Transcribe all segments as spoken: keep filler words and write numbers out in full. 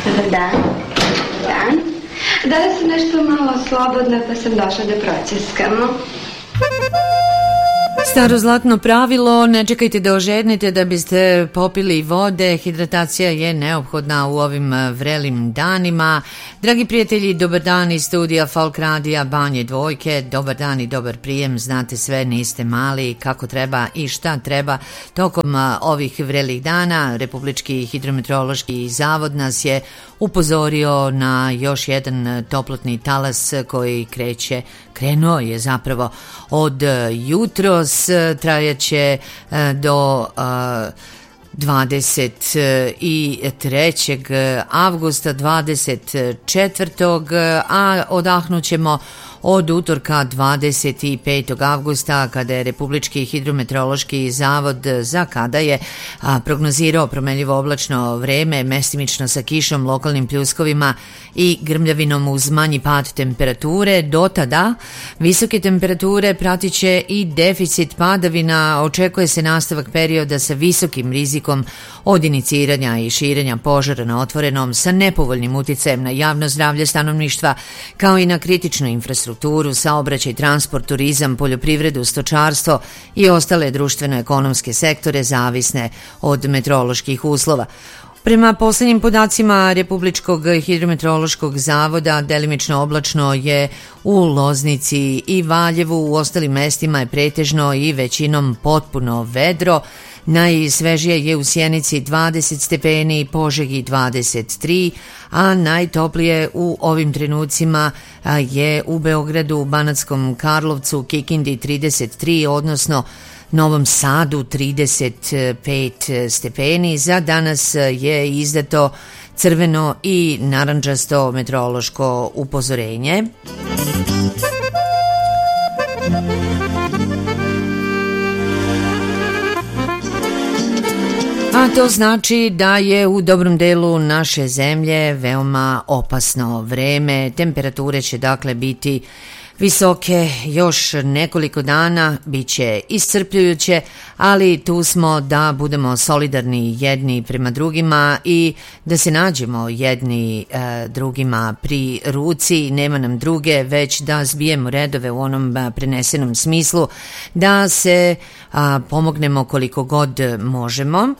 Dobar dan. Dobar dan. Danas sam nešto malo slobodna, pa sam došla da proceskamo. Staro zlatno pravilo, ne čekajte da ožednete da biste popili vode, hidratacija je neophodna u ovim vrelim danima. Dragi prijatelji, dobar dan iz studija Folk Radija Banje Dvojke, dobar dan i dobar prijem, znate sve, niste mali, kako treba i šta treba. Tokom ovih vrelih dana Republički hidrometeorološki zavod nas je upozorio na još jedan toplotni talas koji kreće, krenuo je zapravo od jutros, trajaće do dvadeset trećeg avgusta, dvadeset četvrtog a odahnućemo od utorka dvadeset petog avgusta kada je Republički hidrometeorološki zavod za kada je a, prognozirao promenljivo oblačno vreme, mestimično sa kišom, lokalnim pljuskovima i grmljavinom uz manji pad temperature. Do tada visoke temperature pratit će i deficit padavina. Očekuje se nastavak perioda sa visokim rizikom od iniciranja i širenja požara na otvorenom sa nepovoljnim uticajem na javno zdravlje stanovništva kao i na kritičnu infrastrukturu, saobraćaj, transport, turizam, poljoprivredu, stočarstvo i ostale društveno-ekonomske sektore zavisne od meteoroloških uslova. Prema poslednjim podacima Republičkog hidrometeorološkog zavoda, delimično oblačno je u Loznici i Valjevu, u ostalim mestima je pretežno i većinom potpuno vedro. Najsvežije je u Sjenici dvadeset stepeni, Požegi dvadeset tri, a najtoplije u ovim trenucima je u Beogradu, Banatskom Karlovcu, Kikindi trideset tri, odnosno Novom Sadu trideset pet stepeni. Za danas je izdato crveno i narandžasto meteorološko upozorenje. A to znači da je u dobrom delu naše zemlje veoma opasno vreme. Temperature će dakle biti visoke još nekoliko dana, bit će iscrpljujuće, ali tu smo da budemo solidarni jedni prema drugima i da se nađemo jedni e, drugima pri ruci. Nema nam druge, već da zbijemo redove u onom a, prenesenom smislu, da se a, pomognemo koliko god možemo.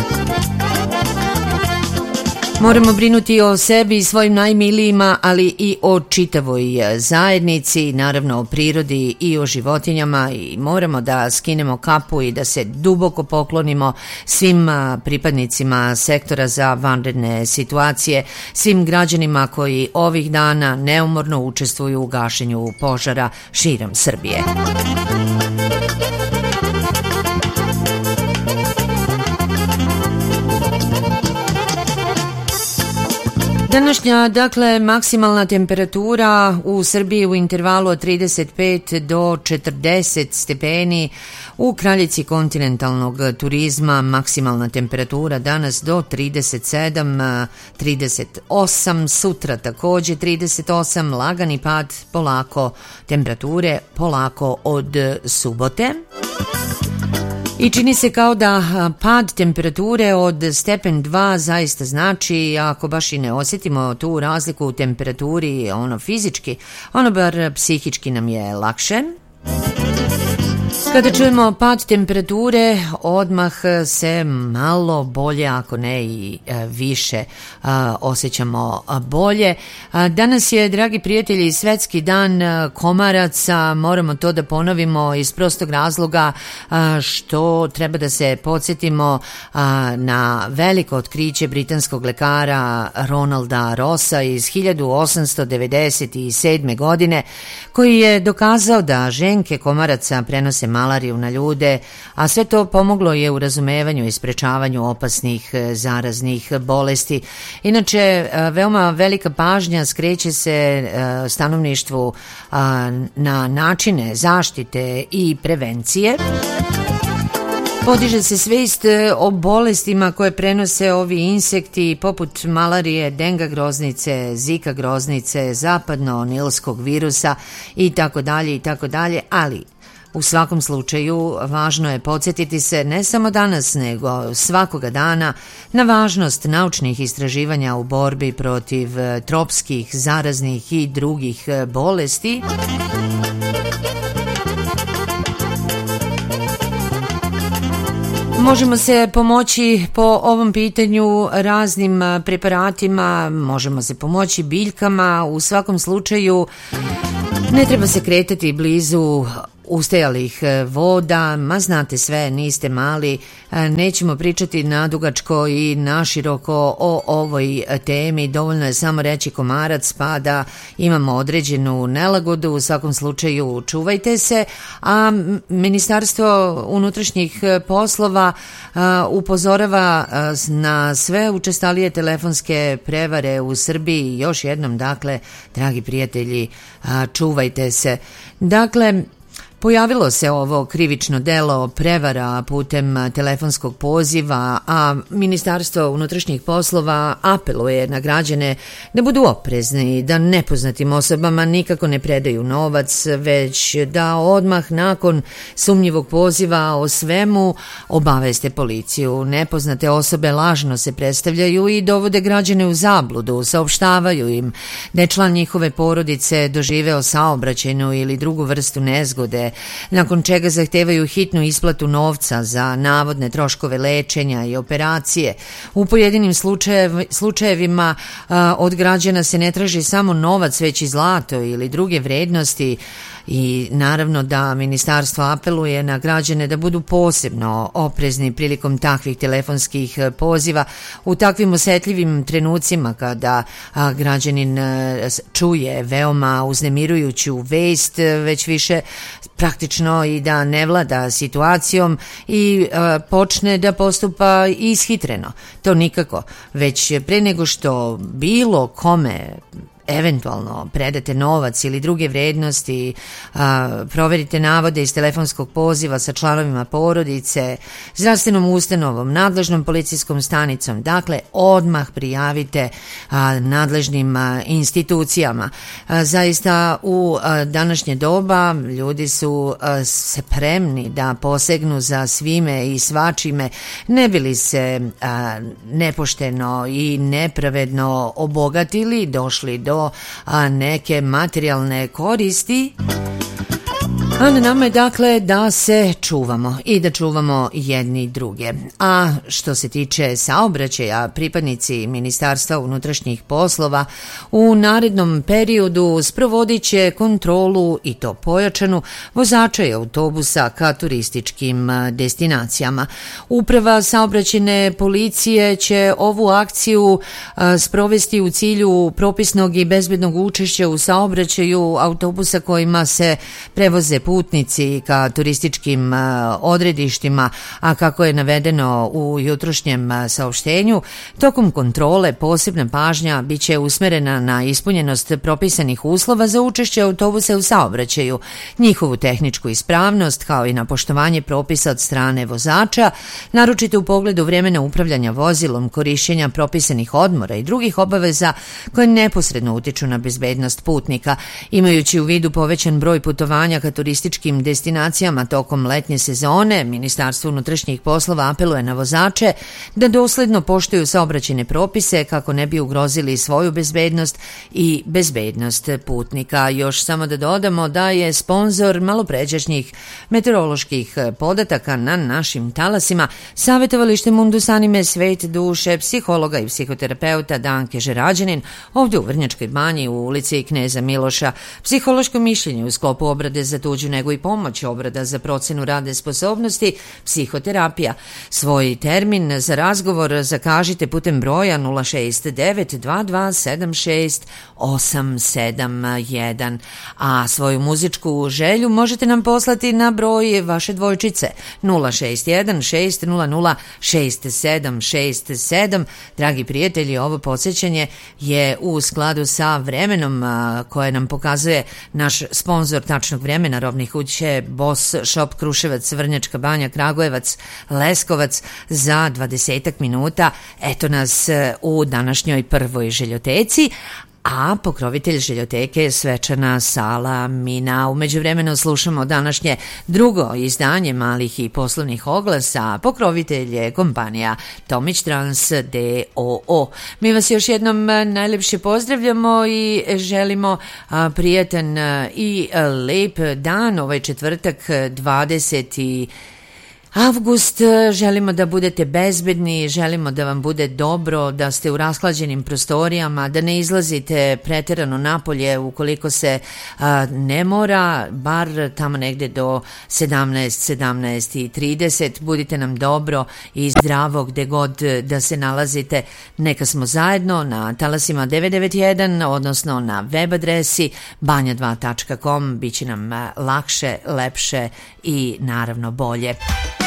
Moramo brinuti o sebi i svojim najmilijima, ali i o čitavoj zajednici, naravno o prirodi i o životinjama, i moramo da skinemo kapu i da se duboko poklonimo svim pripadnicima sektora za vanredne situacije, svim građanima koji ovih dana neumorno učestvuju u gašenju požara širom Srbije. Današnja, dakle, maksimalna temperatura u Srbiji u intervalu od trideset pet do četrdeset stepeni, u kraljici kontinentalnog turizma maksimalna temperatura danas do trideset sedam, trideset osam, sutra takođe trideset osam, lagani pad polako temperature, polako od subote. I čini se kao da pad temperature od stepen dva zaista znači, ako baš i ne osjetimo tu razliku u temperaturi, ono fizički, ono bar psihički nam je lakše. Kada čujemo pad temperature, odmah se malo bolje, ako ne i više, osjećamo bolje. Danas je, dragi prijatelji, Svetski dan komaraca. Moramo to da ponovimo iz prostog razloga što treba da se podsjetimo na veliko otkriće britanskog lekara Ronalda Rossa iz hiljadu osamsto devedeset sedme. godine, koji je dokazao da ženke komaraca prenose malariju na ljude, a sve to pomoglo je u razumevanju i sprečavanju opasnih zaraznih bolesti. Inače, veoma velika pažnja skreće se stanovništvu na načine zaštite i prevencije. Podiže se svest o bolestima koje prenose ovi insekti poput malarije, denga groznice, zika groznice, zapadno nilskog virusa i tako dalje i tako dalje, ali U svakom slučaju, važno je podsjetiti se ne samo danas, nego svakoga dana na važnost naučnih istraživanja u borbi protiv tropskih, zaraznih i drugih bolesti. Možemo se pomoći po ovom pitanju raznim preparatima, možemo se pomoći biljkama, u svakom slučaju ne treba se kretati blizu ustajalih voda, ma znate sve, niste mali, nećemo pričati nadugačko i naširoko o ovoj temi, dovoljno je samo reći komarac pa da imamo određenu nelagodu, u svakom slučaju čuvajte se, a Ministarstvo unutrašnjih poslova upozorava na sve učestalije telefonske prevare u Srbiji, još jednom, dakle, dragi prijatelji, čuvajte se. Dakle, pojavilo se ovo krivično delo prevara putem telefonskog poziva, a Ministarstvo unutrašnjih poslova apeluje na građane da budu oprezni, da nepoznatim osobama nikako ne predaju novac, već da odmah nakon sumnjivog poziva o svemu obaveste policiju. Nepoznate osobe lažno se predstavljaju i dovode građane u zabludu, saopštavaju im da je član njihove porodice doživeo saobraćajnu ili drugu vrstu nezgode, nakon čega zahtevaju hitnu isplatu novca za navodne troškove lečenja i operacije. U pojedinim slučajev, slučajevima a, od građana se ne traži samo novac, već i zlato ili druge vrednosti. I naravno da ministarstvo apeluje na građane da budu posebno oprezni prilikom takvih telefonskih poziva u takvim osetljivim trenucima kada a, građanin a, čuje veoma uznemirujuću vest, već više praktično i da ne vlada situacijom i a, počne da postupa ishitreno. To nikako, već pre nego što bilo kome eventualno predate novac ili druge vrednosti, a, proverite navode iz telefonskog poziva sa članovima porodice, zdravstvenom ustanovom, nadležnom policijskom stanicom. Dakle, odmah prijavite a, nadležnim a, institucijama. A, zaista u a, današnje doba ljudi su a, spremni da posegnu za svime i svačime, ne bili se a, nepošteno i nepravedno obogatili, došli do a neke materijalne koristi. A na nama je dakle da se čuvamo i da čuvamo jedni druge. A što se tiče saobraćaja, pripadnici Ministarstva unutrašnjih poslova u narednom periodu sprovodit će kontrolu, i to pojačanu, vozača i autobusa ka turističkim destinacijama. Uprava saobraćajne policije će ovu akciju a, sprovesti u cilju propisnog i bezbednog učešća u saobraćaju autobusa kojima se prevoze putnici ka turističkim odredištima, a kako je navedeno u jutrošnjem saopštenju, tokom kontrole posebna pažnja biće usmerena na ispunjenost propisanih uslova za učešće autobusa u saobraćaju, njihovu tehničku ispravnost, kao i na poštovanje propisa od strane vozača, naročito u pogledu vremena upravljanja vozilom, korišćenja propisanih odmora i drugih obaveza koje neposredno utiču na bezbednost putnika. Imajući u vidu povećan broj putovanja ka turističkim destinacijama tokom letnje sezone, Ministarstvo unutrašnjih poslova apeluje na vozače da dosledno poštuju saobraćajne propise kako ne bi ugrozili svoju bezbednost i bezbednost putnika. Još samo da dodamo da je sponzor malopređašnjih meteoroloških podataka na našim talasima savjetovalište Mundus Anime, Svet duše, psihologa i psihoterapeuta Danke Žerađanin, ovdje u Vrnjačkoj banji u ulici Kneza Miloša. Psihološko mišljenje u sklopu obrade za tuđu nego i pomoć, obrada za procenu radne sposobnosti, psihoterapija. Svoj termin za razgovor zakažite putem broja nula šest devet dva dva sedam šest osam sedam jedan, a svoju muzičku želju možete nam poslati na broj vaše dvojčice nula šest jedan šest nula nula šest sedam šest sedam. Dragi prijatelji, ovo podsjećanje je u skladu sa vremenom koje nam pokazuje naš sponzor tačnog vremena robnih kuće Boss Shop Kruševac, Vrnjačka banja, Kragujevac, Leskovac za dvadesetak minuta. Eto nas u današnjoj prvoj željoteci. a pokrovitelj Željoteke je svečana sala Mina. U međuvremenu slušamo današnje drugo izdanje malih i poslovnih oglasa. Pokrovitelj je kompanija Tomić Trans d o o. Mi vas još jednom najlepše pozdravljamo i želimo a, prijatan a, i a, lep dan, ovaj četvrtak dvadeseti avgust. Želimo da budete bezbedni, želimo da vam bude dobro, da ste u rashlađenim prostorijama, da ne izlazite preterano napolje ukoliko se a, ne mora, bar tamo negde do sedamnaest, sedamnaest i trideset. Budite nam dobro i zdravo gde god da se nalazite. Neka smo zajedno na talasima devet devet jedan, odnosno na web adresi banja dva tačka com. Biće nam lakše, lepše i naravno bolje.